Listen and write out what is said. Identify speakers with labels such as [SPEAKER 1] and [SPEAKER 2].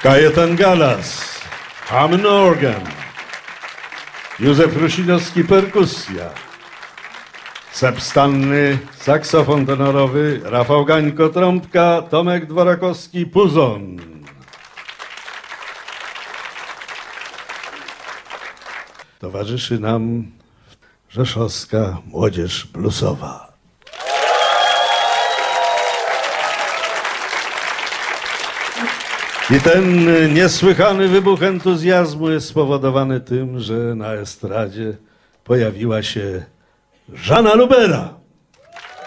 [SPEAKER 1] Kajetan Galas, Hammond organ. Józef Rusinowski, perkusja. Seb Stanny, saksofon tenorowy. Rafał Gańko, trąbka. Tomek Dworakowski, puzon. Towarzyszy nam rzeszowska młodzież bluesowa. I ten niesłychany wybuch entuzjazmu jest spowodowany tym, że na estradzie pojawiła się Żana Lubera.